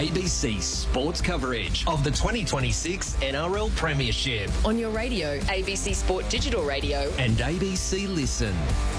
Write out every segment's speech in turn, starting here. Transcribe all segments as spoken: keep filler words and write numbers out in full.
A B C Sports coverage of the twenty twenty-six N R L Premiership on your radio, A B C Sport Digital Radio and A B C Listen.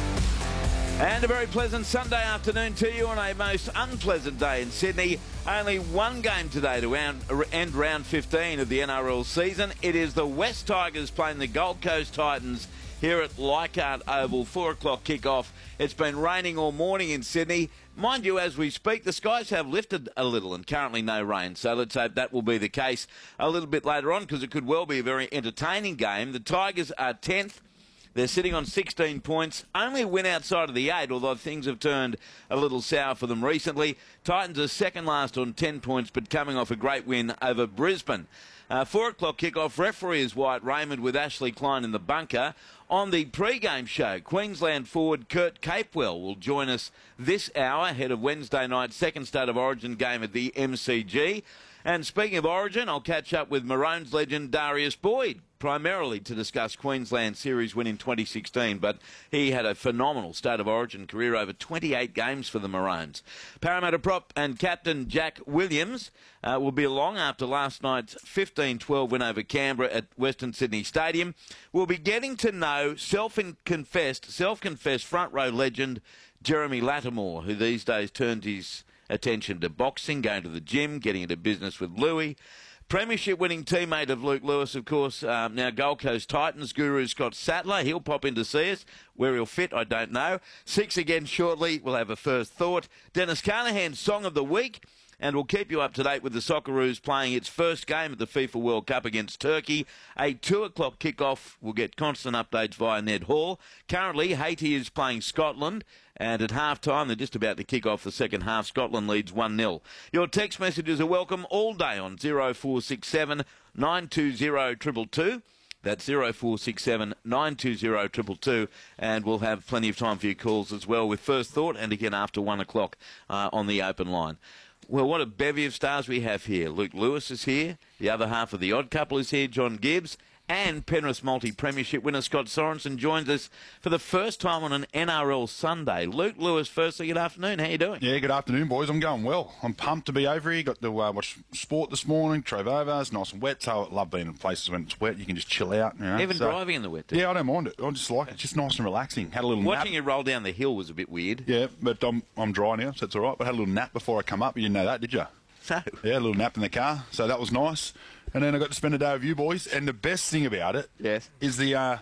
And a very pleasant Sunday afternoon to you on a most unpleasant day in Sydney. Only one game today to end round fifteen of the N R L season. It is the West Tigers playing the Gold Coast Titans here at Leichhardt Oval, four o'clock kick-off. It's been raining all morning in Sydney. Mind you, as we speak, the skies have lifted a little and currently no rain. So let's hope that will be the case a little bit later on, because it could well be a very entertaining game. The Tigers are tenth. They're sitting on sixteen points. Only a win outside of the eight, although things have turned a little sour for them recently. Titans are second last on ten points, but coming off a great win over Brisbane. Uh, four o'clock kick-off. Referee is Wyatt Raymond with Ashley Klein in the bunker. On the pre-game show, Queensland forward Kurt Capewell will join us this hour ahead of Wednesday night's second State of Origin game at the M C G. And speaking of Origin, I'll catch up with Maroons legend Darius Boyd, primarily to discuss Queensland's series win in twenty sixteen, but he had a phenomenal State of Origin career, over twenty-eight games for the Maroons. Parramatta prop and captain Jack Williams uh, will be along after last night's fifteen twelve win over Canberra at Western Sydney Stadium. We'll be getting to know self-confessed, self-confessed front row legend Jeremy Lattimore, who these days turned his attention to boxing, going to the gym, getting into business with Louis. Premiership winning teammate of Luke Lewis, of course, um, now Gold Coast Titans guru Scott Sattler. He'll pop in to see us. Where he'll fit, I don't know. Six again shortly. We'll have a first thought. Dennis Carnahan's Song of the Week. And we'll keep you up to date with the Socceroos playing its first game at the FIFA World Cup against Turkey. A two o'clock kickoff. We'll get constant updates via Ned Hall. Currently, Haiti is playing Scotland. And at half-time, they're just about to kick off the second half. Scotland leads one nil. Your text messages are welcome all day on oh four six seven, nine two zero, two two two. That's oh four six seven, nine two zero, two two two. And we'll have plenty of time for your calls as well with First Thought and again after one o'clock uh, on the open line. Well, what a bevy of stars we have here. Luke Lewis is here. The other half of the Odd Couple is here, John Gibbs. And Penrith multi-premiership winner Scott Sorensen joins us for the first time on an N R L Sunday. Luke Lewis, firstly, good afternoon. How you doing? Yeah, good afternoon, boys. I'm going well. I'm pumped to be over here. Got to uh, watch sport this morning. Drove over. It's nice and wet, so I love being in places when it's wet. You can just chill out. You know? Even so, driving in the wet, too. Yeah, I don't mind it. I just like it. It's just nice and relaxing. Had a little Watching nap. you roll down the hill was a bit weird. Yeah, but I'm, I'm dry now, so it's all right. But I had a little nap before I come up. You didn't know that, did you? No. Yeah, a little nap in the car, so that was nice. And then I got to spend a day with you boys. And the best thing about it yes. is the uh,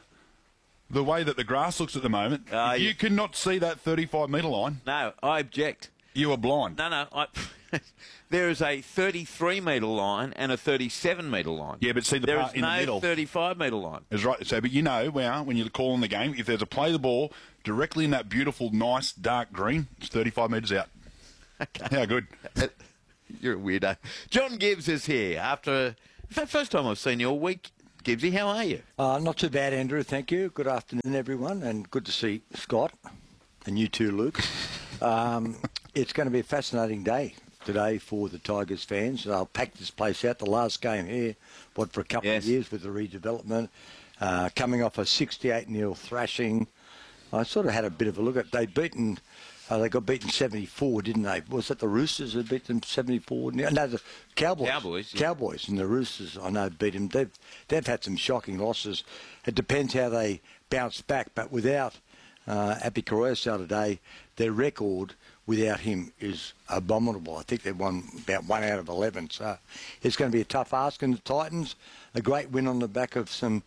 the way that the grass looks at the moment. Uh, if you you... cannot see that thirty-five metre line. No, I object. You are blind. No, no. I... There is a thirty-three metre line and a thirty-seven metre line. Yeah, but see the there part in no the middle. There is no thirty-five metre line. That's right. So, but you know, well, when you're calling the game, if there's a play the ball directly in that beautiful, nice, dark green, it's thirty-five metres out. Okay. How good. You're a weirdo. John Gibbs is here after... The first time I've seen you all week. Gibbsy, how are you? Uh, not too bad, Andrew, thank you. Good afternoon, everyone, and good to see Scott, and you too, Luke. Um, it's going to be a fascinating day today for the Tigers fans. They'll pack this place out, the last game here, what, for a couple yes. of years with the redevelopment, uh, coming off a sixty-eight nil thrashing. I sort of had a bit of a look at They'd beaten... Uh, they got beaten seventy-four, didn't they? Was that the Roosters that beat them seventy-four? No, the Cowboys. Cowboys. Yeah. Cowboys and the Roosters, I know, beat them. They've, they've had some shocking losses. It depends how they bounce back, but without uh, Api Carousel today, their record without him is abominable. I think they've won about one out of eleven. So it's going to be a tough ask. And the Titans, a great win on the back of some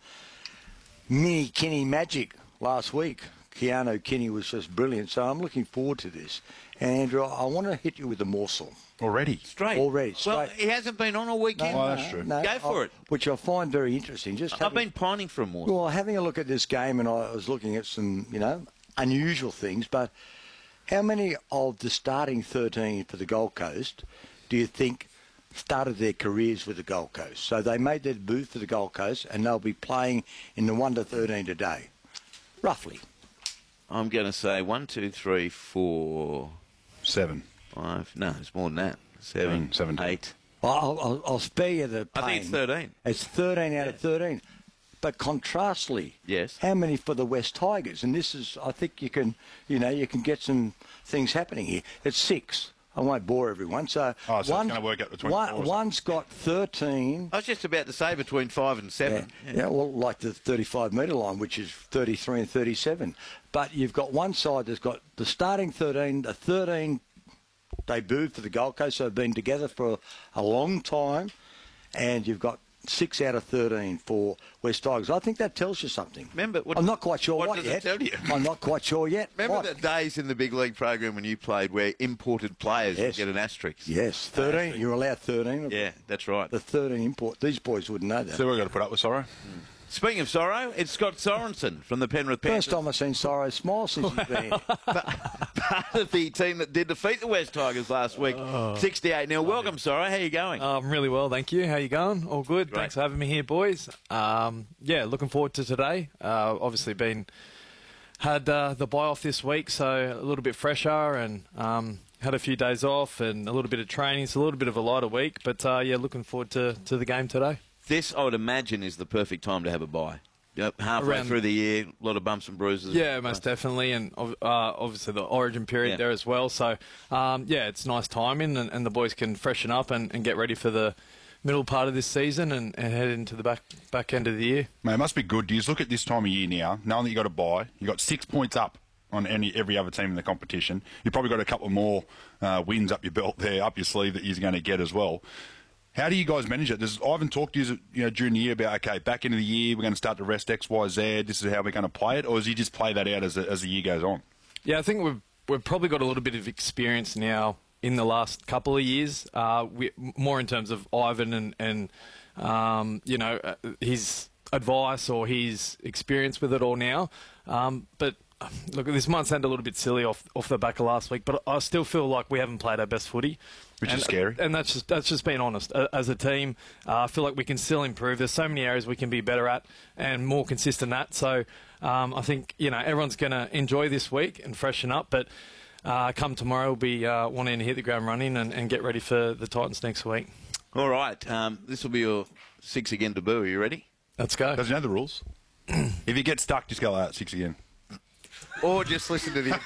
mini Kenny magic last week. Keanu Kinney was just brilliant, so I'm looking forward to this. And, Andrew, I want to hit you with a morsel. Already? Straight. Already, straight. Well, he hasn't been on all weekend. No, well, no, that's true. no, Go for I, it. Which I find very interesting. Just I've having, been pining for a morsel. Well, having a look at this game, and I was looking at some, you know, unusual things, but how many of the starting thirteen for the Gold Coast do you think started their careers with the Gold Coast? So they made their debut for the Gold Coast, and they'll be playing in the one to thirteen today, roughly. I'm going to say one, two, three, four... Seven. Five. No, it's more than that. Seven, Seven, eight. I'll, I'll, I'll spare you the pain. I think it's thirteen. It's thirteen out of thirteen. But contrastly, yes, how many for the West Tigers? And this is, I think you can, you know, you can get some things happening here. It's six. I won't bore everyone. So, Oh, so one, it's going to work out between one, four or one's got thirteen. I was just about to say between five and Yeah, seven. yeah, well, like the thirty-five metre line, which is thirty-three and thirty-seven. But you've got one side that's got the starting thirteen, the thirteen debuted for the Gold Coast, so they've been together for a long time, and you've got six out of thirteen for West Tigers. I think that tells you something. Remember, what- I'm not quite sure what what, does it yet. tell you? I'm not quite sure yet. Remember what? the days in the big league program when you played where imported players Yes. would get an asterisk? Yes, thirteen. You're allowed thirteen. Yeah, that's right. The thirteen import. These boys wouldn't know that. So we've got to put up with Sorrow. Speaking of sorrow, it's Scott Sorensen from the Penrith Panthers. First time I've seen Sorrow smile since he's been here. Part of the team that did defeat the West Tigers last week, sixty-eight nil. Welcome, Sorrow. How you going? Um, really well, thank you. How you going? All good. Great. Thanks for having me here, boys. Um, yeah, looking forward to today. Uh, obviously, been had uh, the bye off this week, so a little bit fresher, and um, had a few days off and a little bit of training. It's a little bit of a lighter week, but uh, yeah, looking forward to, to the game today. This, I would imagine, is the perfect time to have a bye. Yep, halfway Around- through the year, a lot of bumps and bruises. Yeah, most definitely, and uh, obviously the Origin period Yeah. there as well. So, um, yeah, it's nice timing, and, and the boys can freshen up and, and get ready for the middle part of this season and, and head into the back back end of the year. Mate, it must be good. You just look at this time of year now, knowing that you got a bye, you got six points up on any every other team in the competition. You've probably got a couple more uh, wins up your belt there, up your sleeve that you're going to get as well. How do you guys manage it? Does Ivan talk to you, you know, during the year about, okay, back into the year, we're going to start to rest X, Y, Z, this is how we're going to play it? Or does he just play that out as, the- as the year goes on? Yeah, I think we've we've probably got a little bit of experience now in the last couple of years, uh, we, more in terms of Ivan and, and um, you know, uh, his advice or his experience with it all now. Um, but look, this might sound a little bit silly off off the back of last week, but I still feel like we haven't played our best footy. Which and, is scary. And that's just that's just being honest. Uh, As a team, uh, I feel like we can still improve. There's so many areas we can be better at and more consistent at. So um, I think, you know, everyone's going to enjoy this week and freshen up. But uh, come tomorrow, we'll be uh, wanting to hit the ground running and, and get ready for the Titans next week. All right, um, this will be your six again debut. Are you ready? Let's go. Does he know the rules? If you get stuck, just go out six again. Or just listen to the...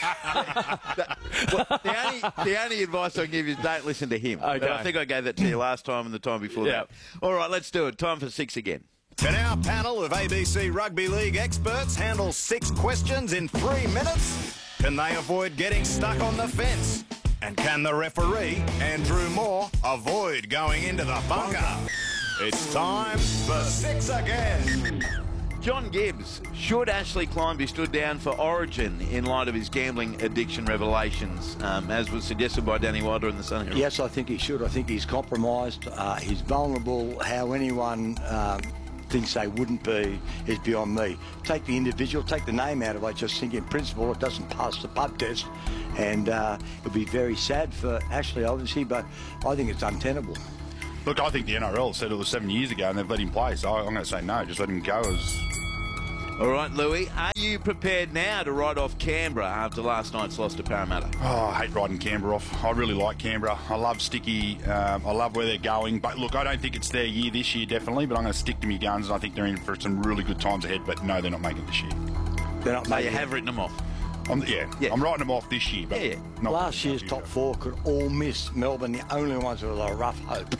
Well, the, only, the only advice I can give you is don't listen to him. Okay. But I think I gave that to you last time and the time before Yeah. that. All right, let's do it. Time for six again. Can our panel of A B C Rugby League experts handle six questions in three minutes? Can they avoid getting stuck on the fence? And can the referee, Andrew Moore, avoid going into the bunker? It's time for six again. John Gibbs, should Ashley Klein be stood down for Origin in light of his gambling addiction revelations, um, as was suggested by Danny Wilder in the Sun Herald? Yes, I think he should. I think he's compromised. Uh, he's vulnerable. How anyone um, thinks they wouldn't be is beyond me. Take the individual, take the name out of it. I just think in principle it doesn't pass the pub test. And uh, it'll be very sad for Ashley, obviously, but I think it's untenable. Look, I think the N R L said it was seven years ago and they've let him play, so I'm going to say no, just let him go. As... All right, Louis, are you prepared now to write off Canberra after last night's loss to Parramatta? Oh, I hate riding Canberra off. I really like Canberra. I love Sticky. Um, I love where they're going. But look, I don't think it's their year this year, definitely, but I'm going to stick to my guns, and I think they're in for some really good times ahead, but no, they're not making it this year. They're not So you making have written them off. I'm, yeah, Yeah. I'm writing them off this year, but Yeah, yeah. not Last year's not top four could all miss. Melbourne, the only ones with a rough hope.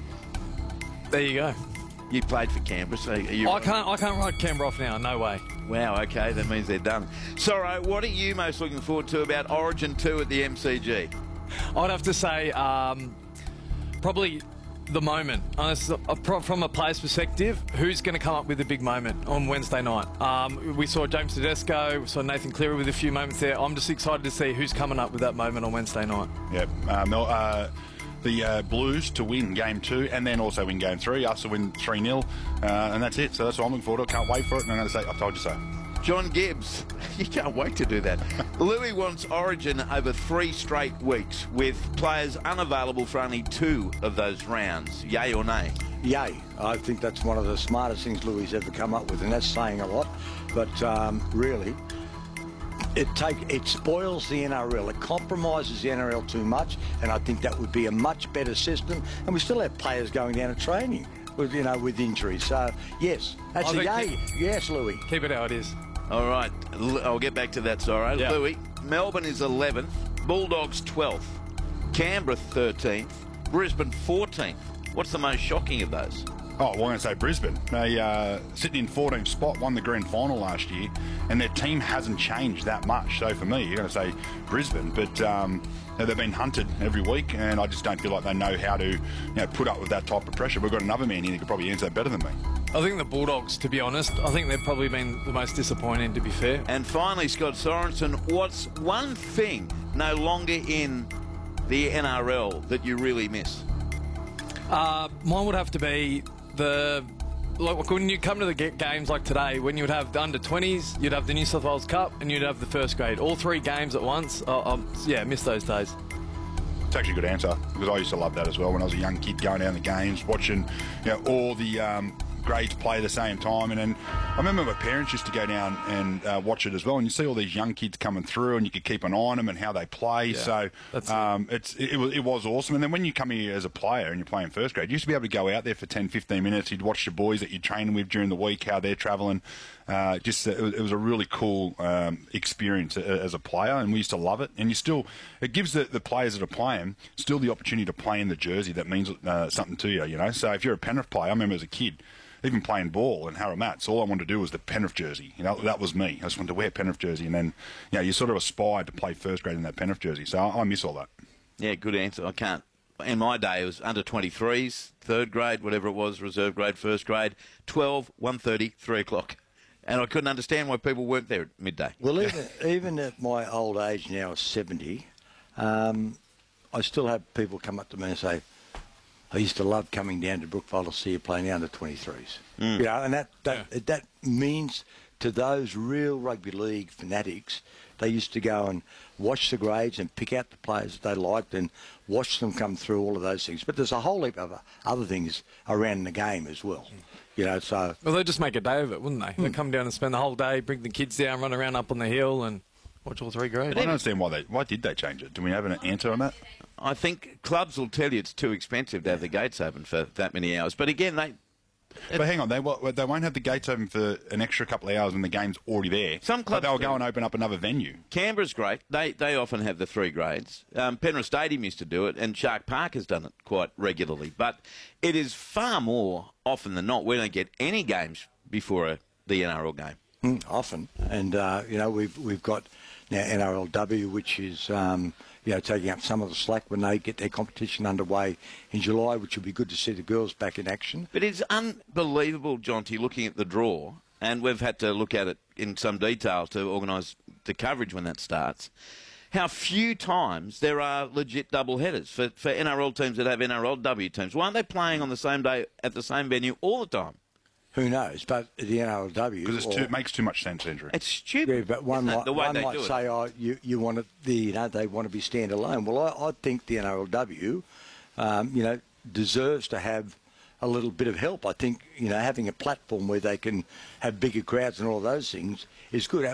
There you go. You played for Canberra, so are you... I can't I can't ride Canberra off now. No way. Wow, okay, that means they're done. Sorro, what are you most looking forward to about Origin two at the M C G? I'd have to say um, probably the moment. Honest, uh, pro- from a player's perspective, who's going to come up with a big moment on Wednesday night? Um, we saw James Tedesco, we saw Nathan Cleary with a few moments there. I'm just excited to see who's coming up with that moment on Wednesday night. Yep. Uh, Mel, uh, the uh, Blues to win game two and then also win game three. Us to win three nil. Uh, and that's it. So that's what I'm looking forward to. Can't wait for it. And I'm going to say, I told you so. John Gibbs, you can't wait to do that. Louis wants Origin over three straight weeks with players unavailable for only two of those rounds. Yay or nay? Yay. I think that's one of the smartest things Louis ever come up with, and that's saying a lot. But um, really, it take it spoils the N R L. It compromises the N R L too much, and I think that would be a much better system. And we still have players going down to training with, you know, with injuries. So, yes, that's I a think yay. Yes, Louis. Keep it how it is. All right, L- I'll get back to that, sorry. Yeah. Louis, Melbourne is eleventh, Bulldogs twelfth. Canberra thirteenth, Brisbane fourteenth. What's the most shocking of those? Oh, well, I'm going to say Brisbane. They uh, sitting in fourteenth spot, won the grand final last year, and their team hasn't changed that much. So for me, you're going to say Brisbane, but um, they've been hunted every week, and I just don't feel like they know how to, you know, put up with that type of pressure. We've got another man here who could probably answer that better than me. I think the Bulldogs, to be honest, I think they've probably been the most disappointing, to be fair. And finally, Scott Sorensen, what's one thing no longer in the N R L that you really miss? Uh, mine would have to be the, like when you come to the games like today, when you would have the under twenties, you'd have the New South Wales Cup, and you'd have the first grade. All three games at once. I, I, yeah, I miss those days. It's actually a good answer, because I used to love that as well when I was a young kid, going down the games, watching, you know, all the um, grades play at the same time. And then I remember my parents used to go down and uh, watch it as well, and you see all these young kids coming through, and you could keep an eye on them and how they play. Yeah, so that's um, it's it, it, was, it was awesome. And then when you come here as a player and you're playing first grade, you used to be able to go out there for ten, fifteen minutes. You'd watch your boys that you're training with during the week, how they're travelling. Uh, just uh, it, was, it was a really cool um, experience as a player, and we used to love it. And you still, it gives the, the players that are playing still the opportunity to play in the jersey that means uh, something to you. You know, so if you're a Penrith player, I remember as a kid, even playing ball in Harramats, all I wanted to do was the Penrith jersey. You know, that was me. I just wanted to wear Penrith jersey, and then, you know, you sort of aspired to play first grade in that Penrith jersey. So I, I miss all that. Yeah, good answer. I can't. In my day, it was under twenty-threes, third grade, whatever it was, reserve grade, first grade, twelve, one thirty, three o'clock. And I couldn't understand why people weren't there at midday. Well, even, even at my old age now, seventy, um, I still have people come up to me and say, I used to love coming down to Brookvale to see you playing the under twenty-threes. Mm. You know, and that that, yeah. that means to those real rugby league fanatics, they used to go and watch the grades and pick out the players that they liked and watch them come through, all of those things. But there's a whole heap of other things around the game as well. You know, so... Well, they'd just make a day of it, wouldn't they? Mm. They'd come down and spend the whole day, bring the kids down, run around up on the hill and watch all three grades. I don't understand why they... Why did they change it? Do we have an answer on that? I think clubs will tell you it's too expensive to have the gates open for that many hours. But again, they... But hang on, they they won't have the gates open for an extra couple of hours when the game's already there. Some clubs but they'll do. go and open up another venue. Canberra's great. They they often have the three grades. Um, Penrith Stadium used to do it, and Shark Park has done it quite regularly. But it is far more often than not we don't get any games before a, the N R L game. Mm, often, and uh, you know we've we've got now N R L W, which is um, you know taking up some of the slack when they get their competition underway in July, which will be good to see the girls back in action. But it's unbelievable, Jonty, looking at the draw, and we've had to look at it in some detail to organise the coverage when that starts. How few times there are legit double headers for for N R L teams that have N R L W teams. Why aren't they playing on the same day at the same venue all the time? Who knows? But the N R L W... Because it makes too much sense, Andrew. It's stupid. Yeah, but one might, one might say, oh, you, you want to, the, you know, they want to be standalone. Well, I, I think the N R L W, um, you know, deserves to have a little bit of help. I think, you know, having a platform where they can have bigger crowds and all those things is good.